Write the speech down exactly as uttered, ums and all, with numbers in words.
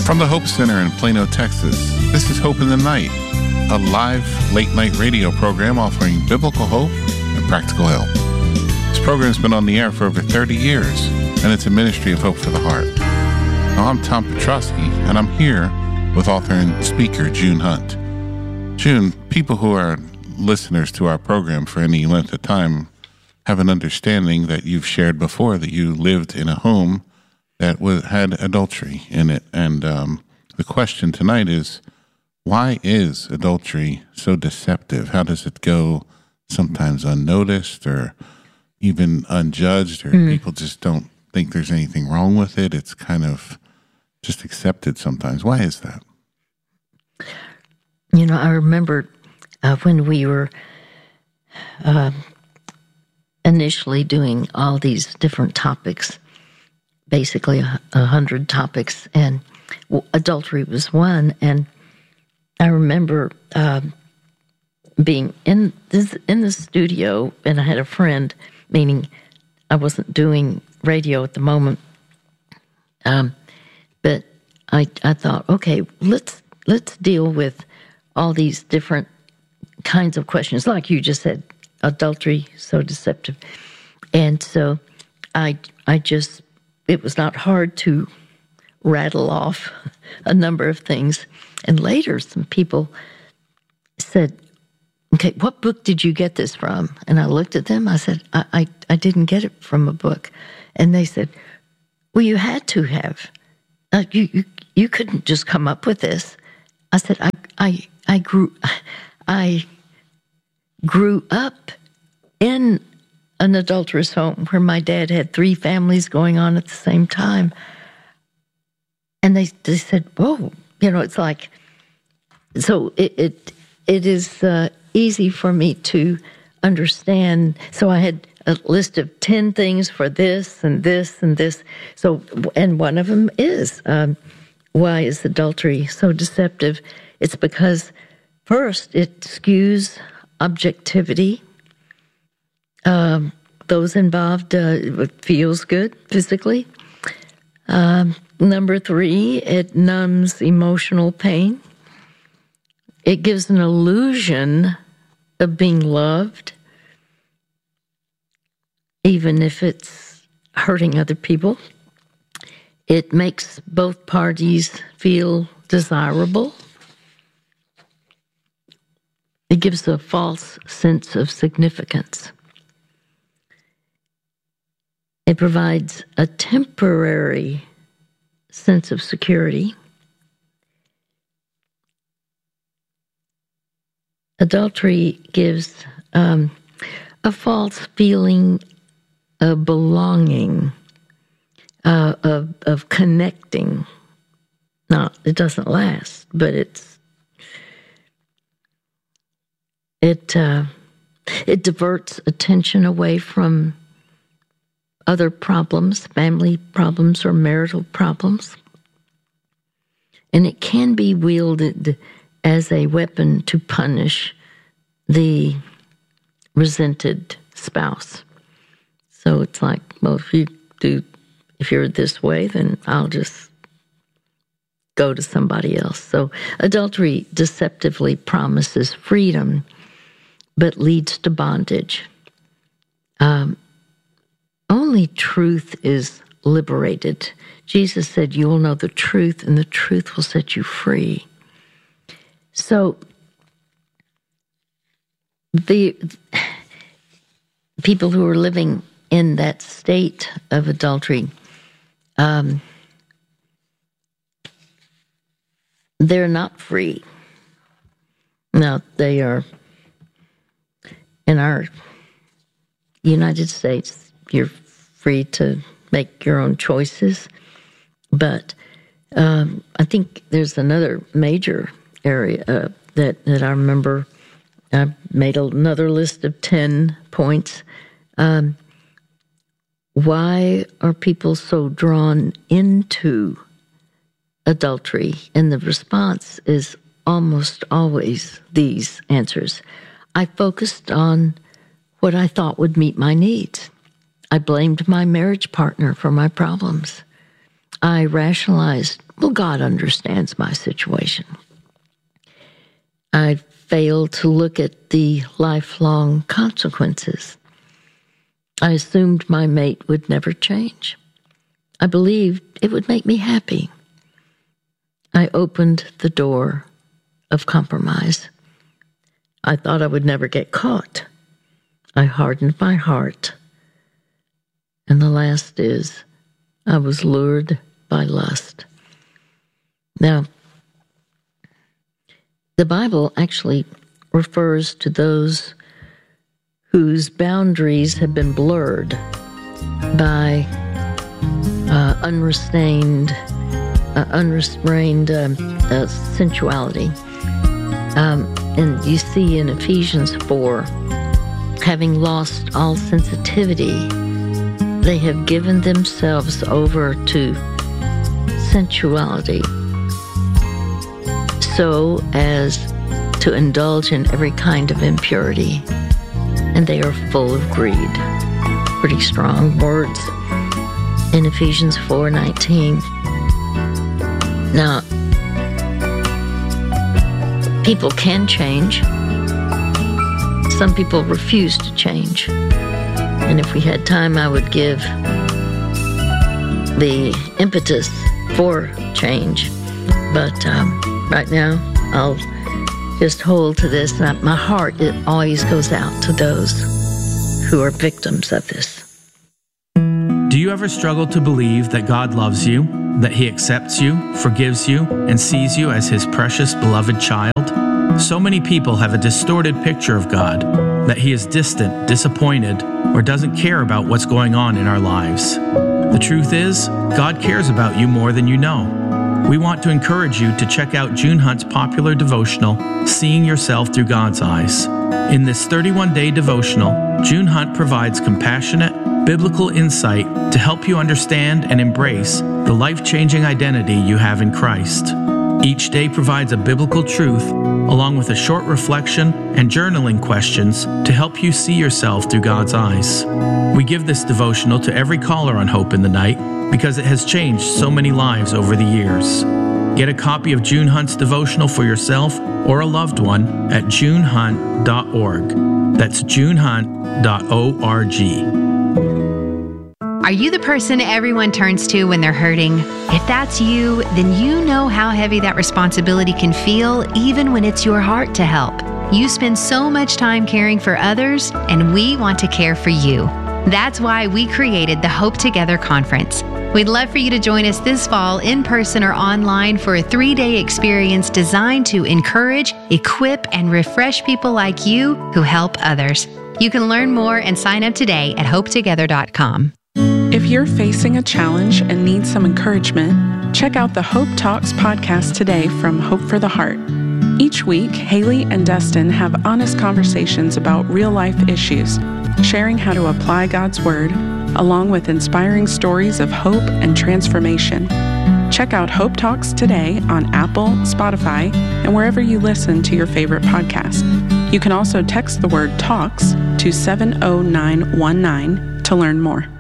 From the Hope Center in Plano, Texas, this is Hope in the Night, a live late-night radio program offering biblical hope and practical help. This program's been on the air for over thirty years, and it's a ministry of hope for the heart. Now, I'm Tom Petrosky, and I'm here with author and speaker June Hunt. June, people who are listeners to our program for any length of time have an understanding that you've shared before that you lived in a home that was, had adultery in it. And um, the question tonight is, why is adultery so deceptive? How does it go sometimes unnoticed or even unjudged, or mm. people just don't think there's anything wrong with it? It's kind of just accepted sometimes. Why is that? You know, I remember uh, when we were uh, initially doing all these different topics, basically a, a hundred topics, and well, adultery was one. And I remember uh, being in this in the studio, and I had a friend, meaning I wasn't doing radio at the moment, um, but I I thought, okay, let's let's deal with all these different kinds of questions, like you just said, adultery, so deceptive, and so I I just. It was not hard to rattle off a number of things. And later, some people said, okay, what book did you get this from? And I looked at them. I said, I, I, I didn't get it from a book. And they said, well, you had to have. Uh, you, you you couldn't just come up with this. I said, I I I grew I grew up in an adulterous home where my dad had three families going on at the same time. And they, they said, whoa, you know, it's like, so it it, it is uh, easy for me to understand. So I had a list of ten things for this and this and this. So, and one of them is, um, why is adultery so deceptive? It's because, first, it skews objectivity. Um, those involved, uh, it feels good physically. Um, number three, it numbs emotional pain. It gives an illusion of being loved, even if it's hurting other people. It makes both parties feel desirable. It gives a false sense of significance. It provides a temporary sense of security. Adultery gives um, a false feeling of belonging, uh, of, of connecting. Now, it doesn't last, but it's it uh, it diverts attention away from other problems, family problems or marital problems. And it can be wielded as a weapon to punish the resented spouse. So it's like, well, if you do, if you're this way, then I'll just go to somebody else. So adultery deceptively promises freedom, but leads to bondage. Um, Only truth is liberated. Jesus said, you will know the truth, and the truth will set you free. So the people who are living in that state of adultery, um, they're not free. Now, they are, in our United States, you're free to make your own choices. But um, I think there's another major area uh, that, that I remember. I made another list of ten points. Um, why are people so drawn into adultery? And the response is almost always these answers. I focused on what I thought would meet my needs. I blamed my marriage partner for my problems. I rationalized, well, God understands my situation. I failed to look at the lifelong consequences. I assumed my mate would never change. I believed it would make me happy. I opened the door of compromise. I thought I would never get caught. I hardened my heart. And the last is, I was lured by lust. Now, the Bible actually refers to those whose boundaries have been blurred by uh, unrestrained, uh, unrestrained um, uh, sensuality. Um, and you see in Ephesians four, having lost all sensitivity, they have given themselves over to sensuality so as to indulge in every kind of impurity, and they are full of greed. Pretty strong words in Ephesians four nineteen. Now, people can change. Some people refuse to change. And if we had time, I would give the impetus for change. But um, right now, I'll just hold to this. My heart, it always goes out to those who are victims of this. Do you ever struggle to believe that God loves you, that He accepts you, forgives you, and sees you as His precious, beloved child? So many people have a distorted picture of God, that He is distant, disappointed, or doesn't care about what's going on in our lives. The truth is, God cares about you more than you know. We want to encourage you to check out June Hunt's popular devotional, Seeing Yourself Through God's Eyes. In this thirty-one day devotional, June Hunt provides compassionate, biblical insight to help you understand and embrace the life-changing identity you have in Christ. Each day provides a biblical truth, along with a short reflection and journaling questions to help you see yourself through God's eyes. We give this devotional to every caller on Hope in the Night because it has changed so many lives over the years. Get a copy of June Hunt's devotional for yourself or a loved one at june hunt dot org. That's june hunt dot org. Are you the person everyone turns to when they're hurting? If that's you, then you know how heavy that responsibility can feel, even when it's your heart to help. You spend so much time caring for others, and we want to care for you. That's why we created the Hope Together Conference. We'd love for you to join us this fall in person or online for a three-day experience designed to encourage, equip, and refresh people like you who help others. You can learn more and sign up today at hope together dot com. If you're facing a challenge and need some encouragement, check out the Hope Talks podcast today from Hope for the Heart. Each week, Haley and Dustin have honest conversations about real-life issues, sharing how to apply God's Word, along with inspiring stories of hope and transformation. Check out Hope Talks today on Apple, Spotify, and wherever you listen to your favorite podcast. You can also text the word TALKS to seven oh nine one nine to learn more.